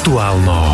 Aktualno.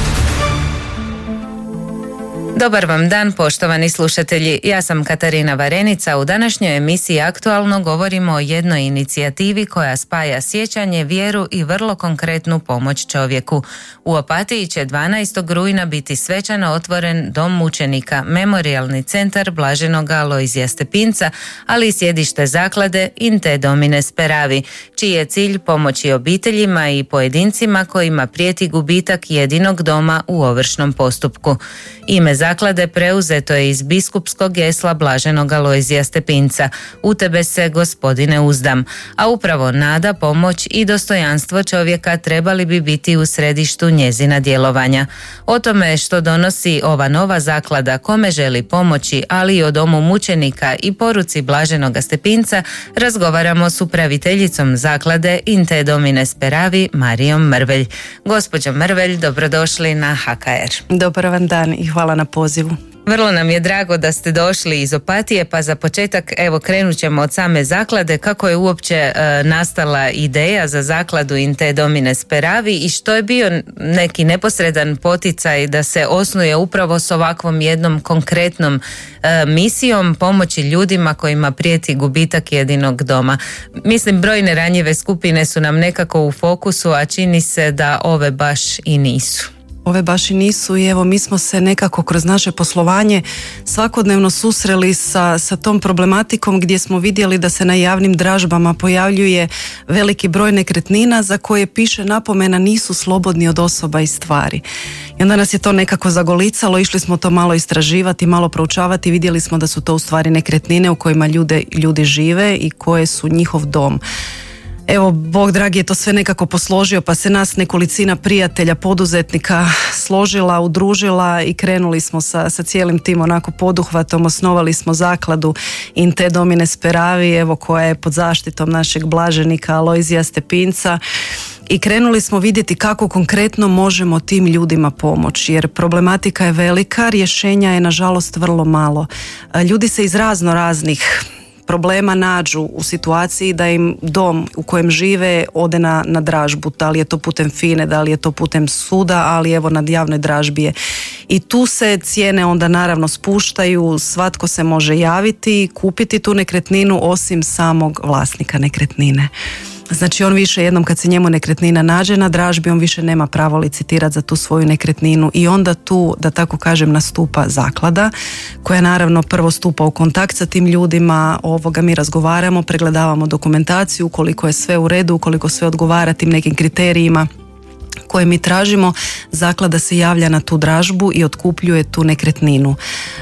Dobar vam dan, poštovani slušatelji. Ja sam Katarina Varenica. U današnjoj emisiji Aktualno govorimo o jednoj inicijativi koja spaja sjećanje, vjeru i vrlo konkretnu pomoć čovjeku. U Opatiji će 12. rujna biti svečano otvoren Dom mučenika, memorijalni centar Blaženog Alojzija Stepinca, ali i sjedište zaklade In te Domine Speravi, čiji je cilj pomoći obiteljima i pojedincima kojima prijeti gubitak jedinog doma u ovršnom postupku. Ime zaklade preuzeto je iz biskupskog gesla Blaženog Alojzija Stepinca, u tebe se, Gospodine, uzdam, a upravo nada, pomoć i dostojanstvo čovjeka trebali bi biti u središtu njezina djelovanja. O tome što donosi ova nova zaklada, kome želi pomoći, ali i o domu mučenika i poruci Blaženoga Stepinca, razgovaramo s upraviteljicom zaklade In te Domine Speravi, Marijom Mrvelj. Gospođo Mrvelj, dobrodošli na HKR. Dobar vam dan i hvala na pozivu. Vrlo nam je drago da ste došli iz Opatije, pa za početak evo krenut ćemo od same zaklade. Kako je uopće nastala ideja za zakladu In te Domine Speravi i što je bio neki neposredan poticaj da se osnuje upravo s ovakvom jednom konkretnom misijom pomoći ljudima kojima prijeti gubitak jedinog doma? Mislim, brojne ranjive skupine su nam nekako u fokusu, a čini se da ove baš i nisu. Ove baš i nisu i evo mi smo se nekako kroz naše poslovanje svakodnevno susreli sa tom problematikom gdje smo vidjeli da se na javnim dražbama pojavljuje veliki broj nekretnina za koje piše napomena nisu slobodni od osoba i stvari. I onda nas je to nekako zagolicalo, išli smo to malo istraživati, malo proučavati i vidjeli smo da su to u stvari nekretnine u kojima ljudi žive i koje su njihov dom. Evo, Bog dragi je to sve nekako posložio, pa se nas nekolicina prijatelja, poduzetnika složila, udružila i krenuli smo sa cijelim tim onako poduhvatom, osnovali smo zakladu In te Domine Speravi, evo, koja je pod zaštitom našeg blaženika Alojzija Stepinca. I krenuli smo vidjeti kako konkretno možemo tim ljudima pomoći, jer problematika je velika, rješenja je nažalost vrlo malo. Ljudi se iz raznih problema nađu u situaciji da im dom u kojem žive ode na dražbu, da li je to putem FINA-e, da li je to putem suda, ali evo na javnoj dražbi je. I tu se cijene onda naravno spuštaju, svatko se može javiti i kupiti tu nekretninu osim samog vlasnika nekretnine. Znači on više jednom kad se njemu nekretnina nađe na dražbi, on više nema pravo licitirati za tu svoju nekretninu i onda tu, da tako kažem, nastupa zaklada koja naravno prvo stupa u kontakt sa tim ljudima, mi razgovaramo, pregledavamo dokumentaciju, ukoliko je sve u redu, ukoliko sve odgovara tim nekim kriterijima koje mi tražimo, zaklada se javlja na tu dražbu i otkupljuje tu nekretninu.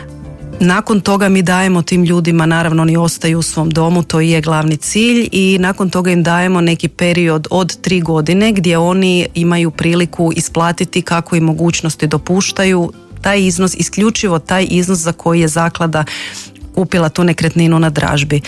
Nakon toga mi dajemo tim ljudima, naravno oni ostaju u svom domu, to i je glavni cilj, i nakon toga im dajemo neki period od 3 godine gdje oni imaju priliku isplatiti kako im mogućnosti dopuštaju taj iznos, isključivo taj iznos za koji je zaklada kupila tu nekretninu na dražbi.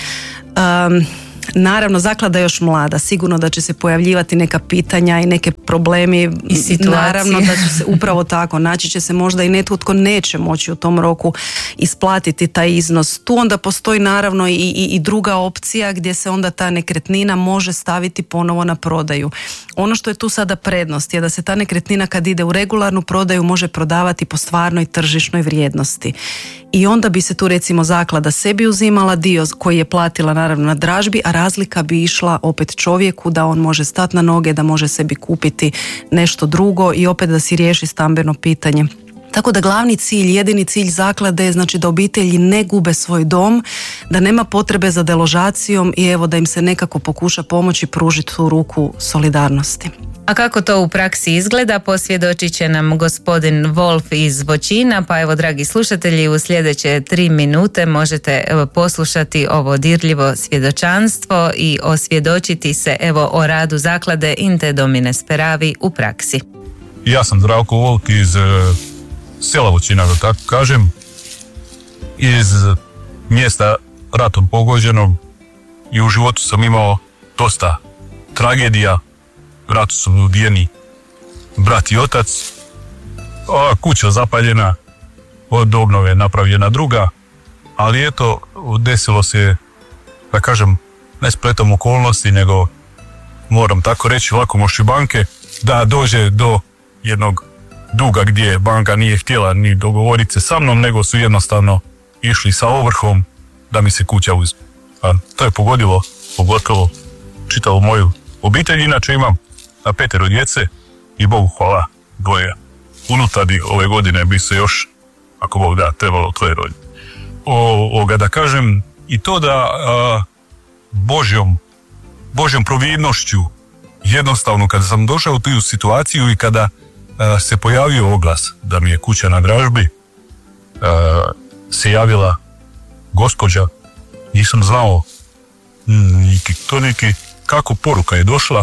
Naravno, zaklada je još mlada, sigurno da će se pojavljivati neka pitanja i neke problemi i situacije. Naravno da će se upravo tako, naći će se možda i netko tko neće moći u tom roku isplatiti taj iznos. Tu onda postoji naravno i druga opcija gdje se onda ta nekretnina može staviti ponovo na prodaju. Ono što je tu sada prednost je da se ta nekretnina kad ide u regularnu prodaju može prodavati po stvarnoj tržišnoj vrijednosti. I onda bi se tu recimo zaklada sebi uzimala dio koji je platila naravno na dražbi, a razlika bi išla opet čovjeku da on može stati na noge, da može sebi kupiti nešto drugo i opet da si riješi stambeno pitanje. Tako da glavni cilj, jedini cilj zaklade je znači da obitelji ne gube svoj dom, da nema potrebe za deložacijom i evo da im se nekako pokuša pomoći pružiti tu ruku solidarnosti. A kako to u praksi izgleda, posvjedočit će nam gospodin Wolf iz Voćina, pa evo, dragi slušatelji, u sljedeće 3 minute možete poslušati ovo dirljivo svjedočanstvo i osvjedočiti se evo o radu zaklade In te Domine Speravi u praksi. Ja sam Zdravko Volk iz sela Voćina, da tako kažem, iz mjesta ratom pogođenog, i u životu sam imao dosta tragedija. U ratu su ubijeni brat i otac, kuća zapaljena, od obnove napravljena druga, ali eto, desilo se, da kažem, ne spletom okolnosti, nego moram tako reći, lakomošću banke, da dođe do jednog duga gdje banka nije htjela ni dogovoriti se sa mnom, nego su jednostavno išli sa ovrhom da mi se kuća uzme. A to je pogodilo pogotovo čitavu moju obitelj. Inače imam 5 djece i Bogu hvala 2 unutarnji. Ove godine bi se još, ako Bog da, trebalo 2 roditi. Da kažem i to da Božjom providnošću jednostavno kada sam došao u tu situaciju i kada se pojavio oglas da mi je kuća na dražbi, se gospođa, nisam znao niti kako poruka je došla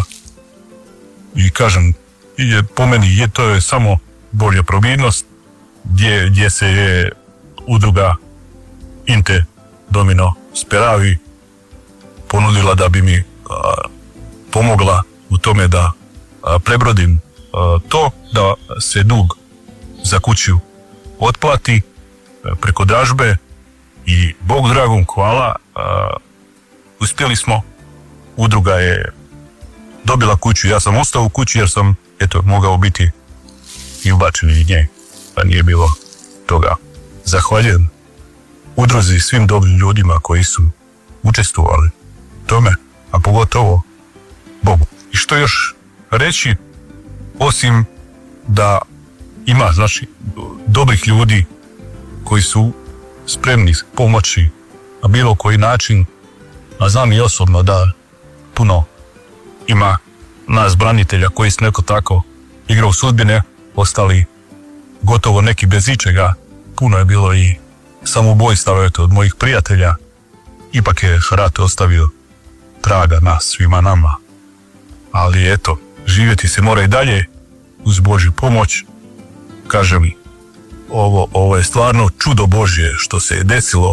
i kažem, po meni to je samo Božja providnost gdje se je udruga Inte Domine Speravi ponudila da bi mi pomogla u tome da prebrodim to, da se dug za kuću otplati preko dražbe i Bog dragom hvala, uspjeli smo. Udruga je dobila kuću, ja sam ostao u kući jer sam mogao biti i ubačen iz nje, pa nije bilo toga. Zahvaljujem udruzi i svim dobrim ljudima koji su učestvovali tome, a pogotovo Bogu. I što još reći, osim da ima dobrih ljudi koji su spremni pomoći na bilo koji način, a znam i osobno da puno ima nas branitelja koji su neko tako igrao sudbine, ostali gotovo neki bez ičega. Puno je bilo i samoubojstava od mojih prijatelja. Ipak je rat ostavio traga nas, svima nama. Ali živjeti se mora i dalje uz Božju pomoć. Kaže mi, ovo je stvarno čudo Božje što se je desilo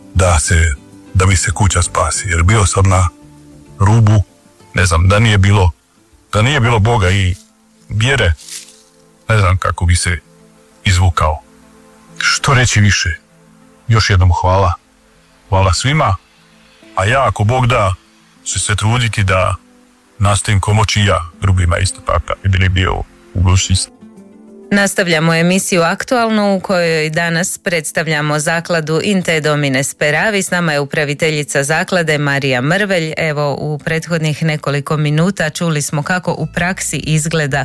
da mi se kuća spasi. Jer bio sam na rubu, ne znam, da nije bilo Boga i vjere, ne znam kako bi se izvukao. Što reći više? Još jednom hvala. Hvala svima, a ja ako Bog da ću se truditi da nastavim pomoći ja drugima isto tako i bili bio u budućnosti. Nastavljamo emisiju Aktualno u kojoj danas predstavljamo zakladu Inte Domine Speravi. S nama je upraviteljica zaklade Marija Mrvelj. Evo, u prethodnih nekoliko minuta čuli smo kako u praksi izgleda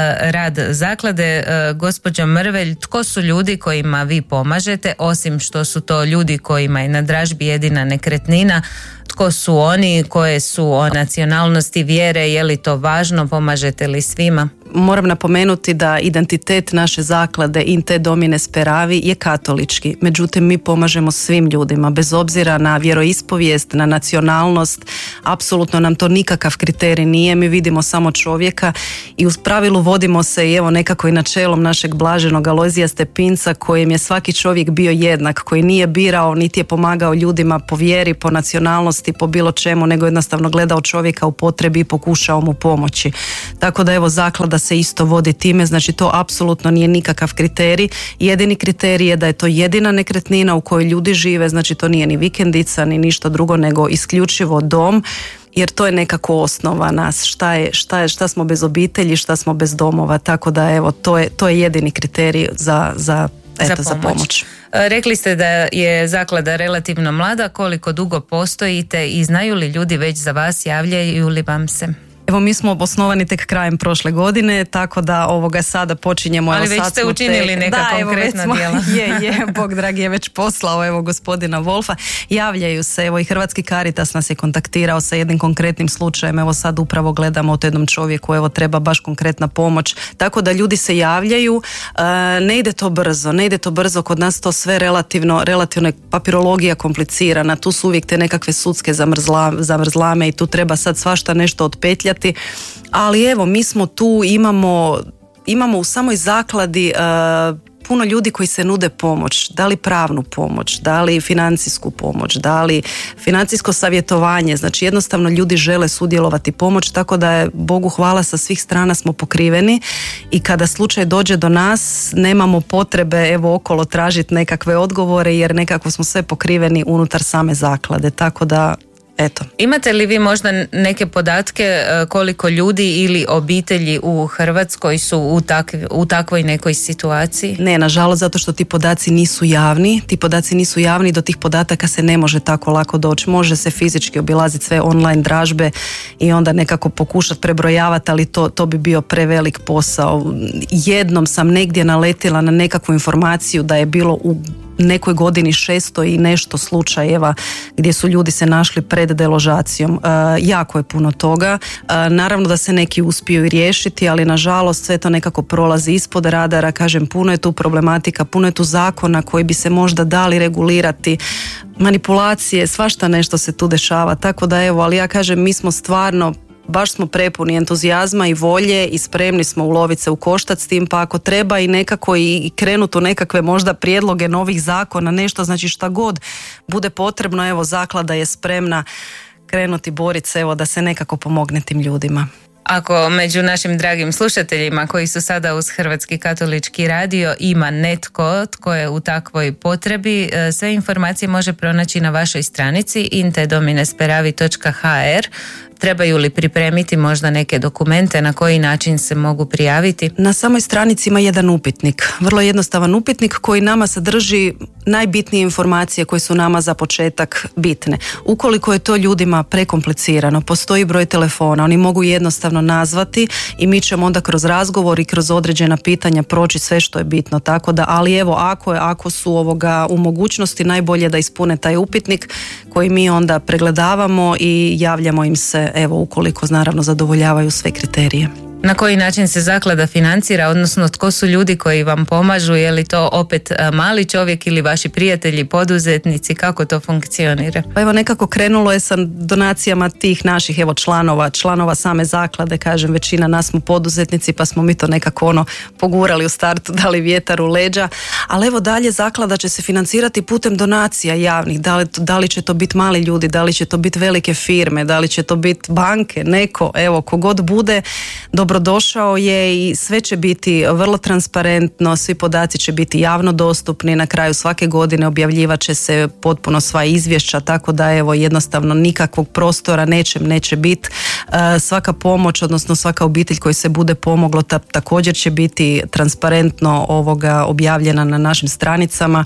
rad zaklade. Gospođo Mrvelj, tko su ljudi kojima vi pomažete, osim što su to ljudi kojima je na dražbi jedina nekretnina? Tko su oni, koje su o nacionalnosti, vjere, je li to važno, pomažete li svima? Moram napomenuti da identitet naše zaklade Inte Domine Speravi je katolički, međutim mi pomažemo svim ljudima, bez obzira na vjeroispovijest, na nacionalnost, apsolutno nam to nikakav kriterij nije, mi vidimo samo čovjeka i u pravilu vodimo se i nekako i načelom našeg blaženog Alojzija Stepinca, kojem je svaki čovjek bio jednak, koji nije birao niti je pomagao ljudima po vjeri, po nacionalnosti, po bilo čemu, nego jednostavno gledao čovjeka u potrebi i pokušao mu pomoći. Tako da zaklada se isto vodi time, znači to apsolutno nije nikakav kriterij. Jedini kriterij je da je to jedina nekretnina u kojoj ljudi žive, znači to nije ni vikendica ni ništa drugo, nego isključivo dom, jer to je nekako osnova nas, šta smo bez obitelji, šta smo bez domova, tako da to je jedini kriterij za pomoć. Rekli ste da je zaklada relativno mlada, koliko dugo postojite i znaju li ljudi već za vas, javljaju li vam se? Evo, mi smo osnovani tek krajem prošle godine, tako da sada počinjemo. Ali već ste učinili neka konkretna djela. Je, Bog dragi je već poslao gospodina Wolfa. Javljaju se, i Hrvatski Caritas nas je kontaktirao sa jednim konkretnim slučajem. Sad upravo gledamo o jednom čovjeku, treba baš konkretna pomoć. Tako da ljudi se javljaju. Ne ide to brzo, kod nas to sve relativno je papirologija komplicirana. Tu su uvijek te nekakve sudske zavrzlame i tu treba sad svašta nešto otpetljati. Ali mi smo tu, imamo u samoj zakladi puno ljudi koji se nude pomoć, da li pravnu pomoć, da li financijsku pomoć, da li financijsko savjetovanje, znači jednostavno ljudi žele sudjelovati pomoć, tako da je Bogu hvala sa svih strana smo pokriveni i kada slučaj dođe do nas nemamo potrebe okolo tražiti nekakve odgovore jer nekako smo sve pokriveni unutar same zaklade, tako da Eto. Imate li vi možda neke podatke koliko ljudi ili obitelji u Hrvatskoj su u takvoj nekoj situaciji? Ne, nažalost, zato što ti podaci nisu javni. Ti podaci nisu javni, do tih podataka se ne može tako lako doći. Može se fizički obilaziti sve online dražbe i onda nekako pokušati prebrojavati, ali to bi bio prevelik posao. Jednom sam negdje naletila na nekakvu informaciju da je bilo u nekoj godini 600 i nešto slučajeva gdje su ljudi se našli pred deložacijom. Jako je puno toga. Naravno da se neki uspiju i riješiti, ali nažalost sve to nekako prolazi ispod radara. Kažem, puno je tu problematika, puno je tu zakona koji bi se možda dali regulirati, manipulacije, svašta nešto se tu dešava. Tako da evo, ali ja kažem, mi smo stvarno baš smo prepuni entuzijazma i volje i spremni smo uloviti se u koštac s tim, pa ako treba i nekako i krenuti u nekakve možda prijedloge novih zakona, nešto, znači šta god bude potrebno, evo zaklada je spremna krenuti boriti se, evo da se nekako pomogne tim ljudima. Ako među našim dragim slušateljima koji su sada uz Hrvatski katolički radio ima netko tko je u takvoj potrebi, sve informacije može pronaći na vašoj stranici intedominesperavi.hr. Trebaju li pripremiti možda neke dokumente, na koji način se mogu prijaviti? Na samoj stranici ima jedan upitnik, vrlo jednostavan upitnik koji nama sadrži najbitnije informacije koje su nama za početak bitne. Ukoliko je to ljudima prekomplicirano, postoji broj telefona, oni mogu jednostavno nazvati i mi ćemo onda kroz razgovor i kroz određena pitanja proći sve što je bitno. Tako da, ali evo, ako su u mogućnosti, najbolje da ispune taj upitnik koji mi onda pregledavamo i javljamo im se, evo, ukoliko naravno zadovoljavaju sve kriterije. Na koji način se zaklada financira, odnosno tko su ljudi koji vam pomažu, je li to opet mali čovjek ili vaši prijatelji, poduzetnici, kako to funkcionira? Pa evo, nekako krenulo je sa donacijama tih naših članova same zaklade, kažem, većina nas smo poduzetnici pa smo mi to nekako pogurali u startu, dali vjetar u leđa, ali evo dalje zaklada će se financirati putem donacija javnih, da li će to biti mali ljudi, da li će to biti velike firme, da li će to biti banke, neko, evo, kogod bude dobrodošao je i sve će biti vrlo transparentno, svi podaci će biti javno dostupni, na kraju svake godine objavljivat će se potpuno sva izvješća, tako da evo, jednostavno nikakvog prostora neće biti. Svaka pomoć, odnosno svaka obitelj koji se bude pomoglo također će biti transparentno objavljena na našim stranicama.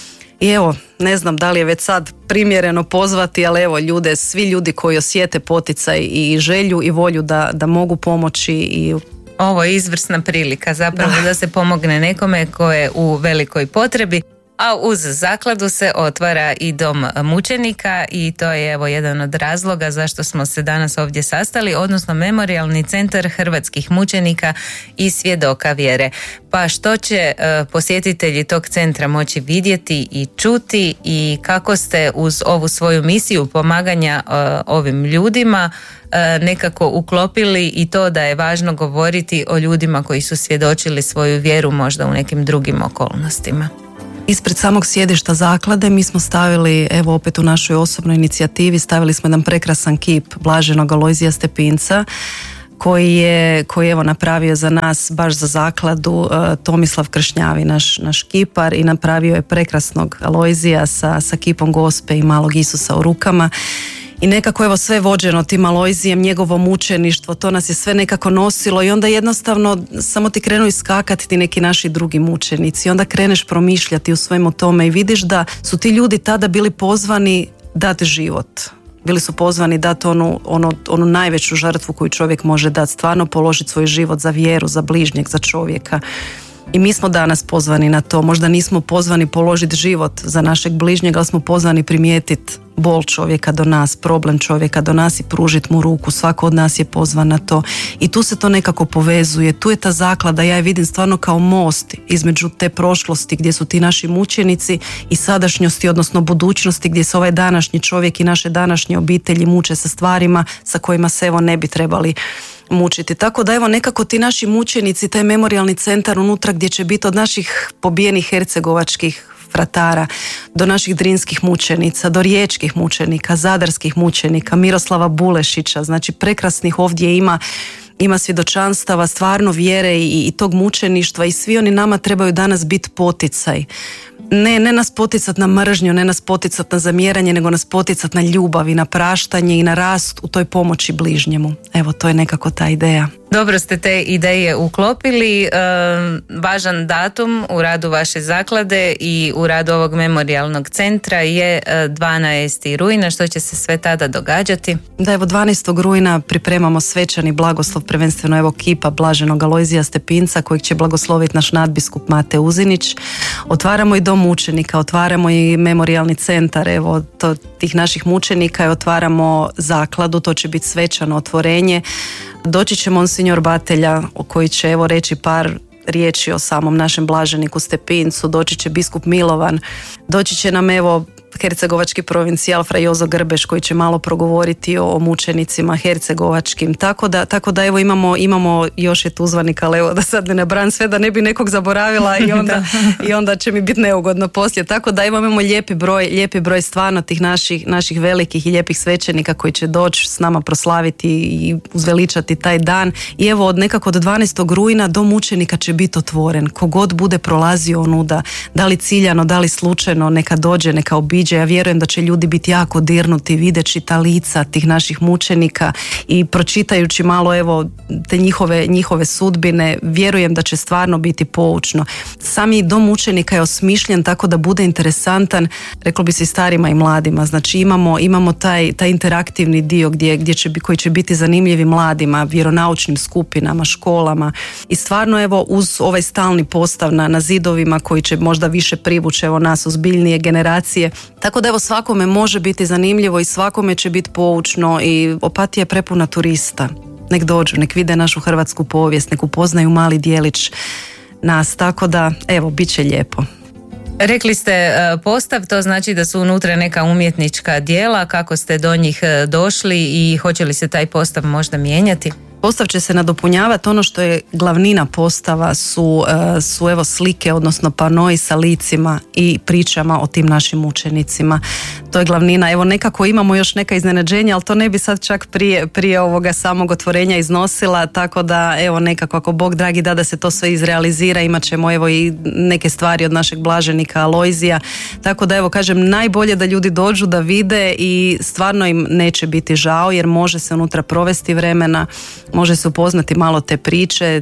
I evo, ne znam da li je već sad primjereno pozvati, ali evo svi ljudi koji osjete poticaj i želju i volju da mogu pomoći i ovo je izvrsna prilika zapravo da se pomogne nekome ko je u velikoj potrebi. A uz zakladu se otvara i dom mučenika i to je evo jedan od razloga zašto smo se danas ovdje sastali, odnosno Memorijalni centar hrvatskih mučenika i svjedoka vjere. Pa što će posjetitelji tog centra moći vidjeti i čuti i kako ste uz ovu svoju misiju pomaganja ovim ljudima nekako uklopili i to da je važno govoriti o ljudima koji su svjedočili svoju vjeru možda u nekim drugim okolnostima? Ispred samog sjedišta zaklade mi smo stavili, evo opet u našoj osobnoj inicijativi, stavili smo jedan prekrasan kip Blaženog Alojzija Stepinca koji je evo napravio za nas, baš za zakladu, Tomislav Kršnjavi, naš kipar, i napravio je prekrasnog Alojzija sa kipom Gospe i malog Isusa u rukama. I nekako evo sve vođeno tim Alojzijem, njegovo mučeništvo, to nas je sve nekako nosilo i onda jednostavno samo ti krenu iskakati ti neki naši drugi mučenici i onda kreneš promišljati u svemu tome i vidiš da su ti ljudi tada bili pozvani dati život. Bili su pozvani dati onu najveću žrtvu koju čovjek može dati, stvarno položiti svoj život za vjeru, za bližnjeg, za čovjeka. I mi smo danas pozvani na to. Možda nismo pozvani položiti život za našeg bližnjega, ali smo pozvani primijetiti bol čovjeka do nas, problem čovjeka do nas i pružiti mu ruku. Svako od nas je pozvan na to. I tu se to nekako povezuje. Tu je ta zaklada, ja je vidim stvarno kao most između te prošlosti gdje su ti naši mučenici i sadašnjosti, odnosno budućnosti gdje se ovaj današnji čovjek i naše današnje obitelji muče sa stvarima sa kojima se evo ne bi trebali mučiti. Tako da evo nekako ti naši mučenici, taj memorijalni centar unutra gdje će biti od naših pobijenih hercegovačkih fratara do naših drinskih mučenica, do riječkih mučenika, zadarskih mučenika, Miroslava Bulešića, znači prekrasnih ovdje ima svjedočanstava stvarno vjere i tog mučeništva i svi oni nama trebaju danas biti poticaj ne nas poticat na mržnju, ne nas poticat na zamjeranje, nego nas poticat na ljubav i na praštanje i na rast u toj pomoći bližnjemu. Evo, to je nekako ta ideja. Dobro ste te ideje uklopili. Važan datum u radu vaše zaklade i u radu ovog memorijalnog centra je 12. rujna. Što će se sve tada događati? Da, evo 12. rujna pripremamo svečani blagoslov, prvenstveno evo kipa Blaženog Alojzija Stepinca kojeg će blagosloviti naš nadbiskup Mate Uzinić. Otvaramo i dom mučenika, otvaramo i memorijalni centar evo tih naših mučenika i otvaramo zakladu, to će biti svečano otvorenje. Doći će monsignor Batelja koji će evo reći par riječi o samom našem blaženiku Stepincu, doći će biskup Milovan, doći će nam evo hercegovački provincijal fra Jozo Grbeš koji će malo progovoriti o mučenicima hercegovačkim, tako da evo imamo još je tu zvanik, ali evo da sad ne nabrajam sve da ne bi nekog zaboravila i onda će mi biti neugodno poslije, tako da imamo lijepi broj stvarno tih naših velikih i lijepih svećenika koji će doći s nama proslaviti i uzveličati taj dan i evo od nekako do 12. rujna dom mučenika će biti otvoren, kogod bude prolazio onuda, da li ciljano, da li slučajno, neka dođe, neka obiđe. Ja vjerujem da će ljudi biti jako dirnuti videći ta lica tih naših mučenika i pročitajući malo evo te njihove sudbine, vjerujem da će stvarno biti poučno. Sami dom mučenika je osmišljen tako da bude interesantan, reklo bi se i starima i mladima, znači imamo taj interaktivni dio koji će biti zanimljivi mladima, vjeronaučnim skupinama, školama i stvarno evo uz ovaj stalni postav na zidovima koji će možda više privući evo nas ozbiljnije generacije. Tako da evo svakome može biti zanimljivo i svakome će biti poučno i Opatija je prepuna turista. Nek dođu, nek vide našu hrvatsku povijest, nek upoznaju mali dijelić nas, tako da evo, bit će lijepo. Rekli ste postav, to znači da su unutra neka umjetnička djela, kako ste do njih došli i hoće li se taj postav možda mijenjati? Postav će se nadopunjavati, ono što je glavnina postava su evo slike, odnosno panoi sa licima i pričama o tim našim učenicima. To je glavnina. Evo nekako imamo još neka iznenađenja, ali to ne bi sad čak prije ovoga samog otvorenja iznosila, tako da evo nekako ako Bog dragi da se to sve izrealizira, imat ćemo evo i neke stvari od našeg blaženika Alojzija. Tako da evo kažem, najbolje da ljudi dođu da vide i stvarno im neće biti žao jer može se unutra provesti vremena, može se upoznati malo te priče,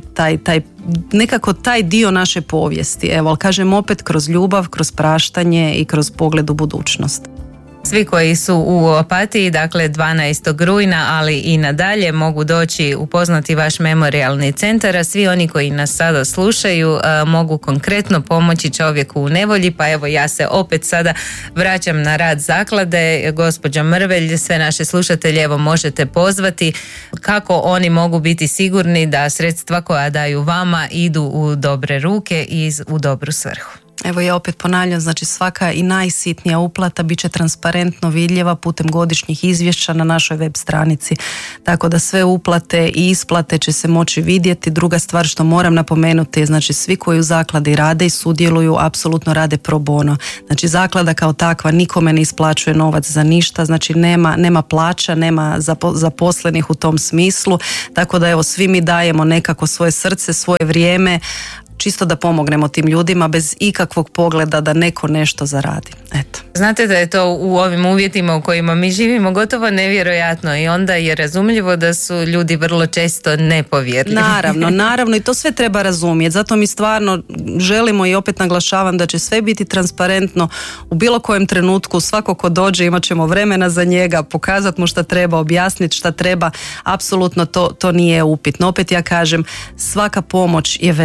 nekako taj dio naše povijesti. Evo, ali kažem opet kroz ljubav, kroz praštanje i kroz pogled u budućnost. Svi koji su u Opatiji, dakle 12. rujna, ali i nadalje mogu doći upoznati vaš memorijalni centar, a svi oni koji nas sada slušaju mogu konkretno pomoći čovjeku u nevolji, pa evo ja se opet sada vraćam na rad zaklade. Gospođa Mrvelj, sve naše slušatelje evo možete pozvati kako oni mogu biti sigurni da sredstva koja daju vama idu u dobre ruke i u dobru svrhu. Evo ja opet ponavljam, znači svaka i najsitnija uplata bit će transparentno vidljiva putem godišnjih izvješća na našoj web stranici. Tako da sve uplate i isplate će se moći vidjeti. Druga stvar što moram napomenuti je, znači svi koji u zakladi rade i sudjeluju apsolutno rade pro bono. Znači zaklada kao takva nikome ne isplaćuje novac za ništa, znači nema plaća, nema zaposlenih u tom smislu. Tako da evo svi mi dajemo nekako svoje srce, svoje vrijeme, čisto da pomognemo tim ljudima bez ikakvog pogleda da neko nešto zaradi. Eto. Znate da je to u ovim uvjetima u kojima mi živimo gotovo nevjerojatno i onda je razumljivo da su ljudi vrlo često nepovjerljivi. Naravno i to sve treba razumjeti. Zato mi stvarno želimo i opet naglašavam da će sve biti transparentno u bilo kojem trenutku. Svako ko dođe imat ćemo vremena za njega, pokazati mu šta treba, objasniti šta treba. Apsolutno to nije upitno. Opet ja kažem, svaka pomoć je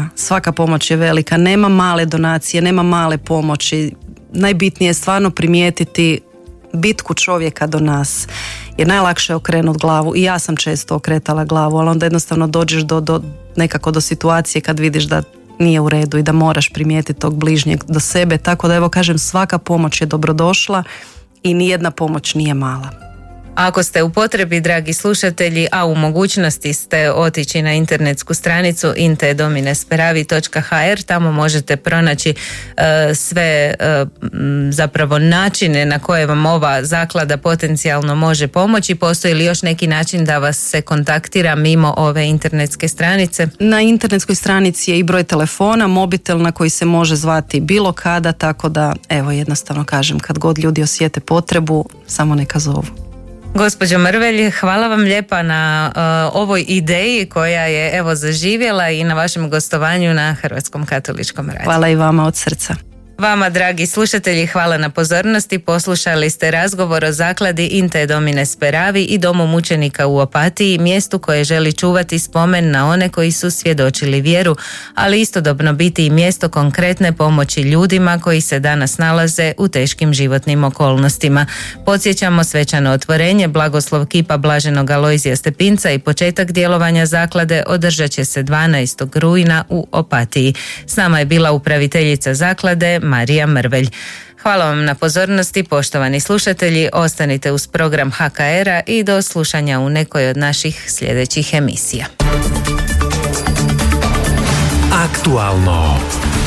velika. Nema male donacije, nema male pomoći. Najbitnije je stvarno primijetiti bitku čovjeka do nas. Jer najlakše je okrenuti glavu i ja sam često okretala glavu, ali onda jednostavno dođeš nekako do situacije kad vidiš da nije u redu i da moraš primijetiti tog bližnjeg do sebe. Tako da evo kažem, svaka pomoć je dobrodošla i nijedna pomoć nije mala. Ako ste u potrebi, dragi slušatelji, a u mogućnosti ste otići na internetsku stranicu intedominesperavi.hr, tamo možete pronaći sve zapravo načine na koje vam ova zaklada potencijalno može pomoći. Postoji li još neki način da vas se kontaktira mimo ove internetske stranice? Na internetskoj stranici je i broj telefona, mobitel na koji se može zvati bilo kada, tako da evo jednostavno kažem, kad god ljudi osjete potrebu, samo neka zovu. Gospođo Mrvelj, hvala vam lijepa na ovoj ideji koja je evo zaživjela i na vašem gostovanju na Hrvatskom katoličkom radiju. Hvala i vama od srca. Vama, dragi slušatelji, hvala na pozornosti. Poslušali ste razgovor o zakladi Inte Domine Speravi i Domu mučenika u Opatiji, mjestu koje želi čuvati spomen na one koji su svjedočili vjeru, ali istodobno biti i mjesto konkretne pomoći ljudima koji se danas nalaze u teškim životnim okolnostima. Podsjećamo, svečano otvorenje, blagoslov kipa Blaženog Alojzija Stepinca i početak djelovanja zaklade održat će se 12. rujna u Opatiji. S nama je bila upraviteljica zaklade Marija Mrvelj. Hvala vam na pozornosti, poštovani slušatelji. Ostanite uz program HKR-a i do slušanja u nekoj od naših sljedećih emisija. Aktualno.